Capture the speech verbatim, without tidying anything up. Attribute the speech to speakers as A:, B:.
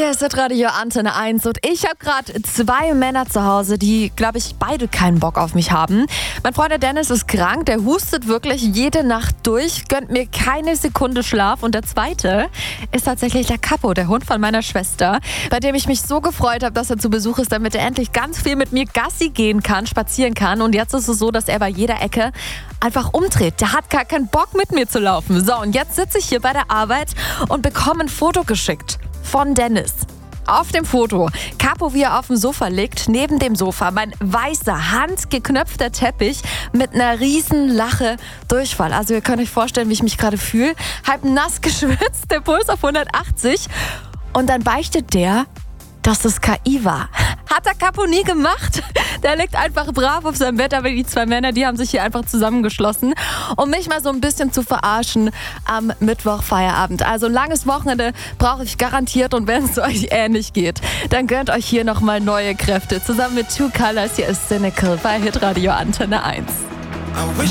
A: Hier ist Radio Antenne eins und ich habe gerade zwei Männer zu Hause, die, glaube ich, beide keinen Bock auf mich haben. Mein Freund der Dennis ist krank, der hustet wirklich jede Nacht durch, gönnt mir keine Sekunde Schlaf. Und der zweite ist tatsächlich der Capo, der Hund von meiner Schwester, bei dem ich mich so gefreut habe, dass er zu Besuch ist, damit er endlich ganz viel mit mir Gassi gehen kann, spazieren kann. Und jetzt ist es so, dass er bei jeder Ecke einfach umdreht. Der hat gar keinen Bock, mit mir zu laufen. So, und jetzt sitze ich hier bei der Arbeit und bekomme ein Foto geschickt von Dennis. Auf dem Foto, Capo, wie er auf dem Sofa liegt, neben dem Sofa mein weißer, handgeknöpfter Teppich mit einer riesen Lache Durchfall. Also ihr könnt euch vorstellen, wie ich mich gerade fühle. Halb nass geschwitzt, der Puls auf hundertachtzig. Und dann beichtet der, dass es K I war. Hat der Capo nie gemacht. Der liegt einfach brav auf seinem Bett, aber die zwei Männer, die haben sich hier einfach zusammengeschlossen, um mich mal so ein bisschen zu verarschen am Mittwoch Feierabend. Also ein langes Wochenende brauche ich garantiert, und wenn es euch ähnlich geht, dann gönnt euch hier nochmal neue Kräfte. Zusammen mit Two Colors, hier ist Cynical bei Hitradio Antenne eins.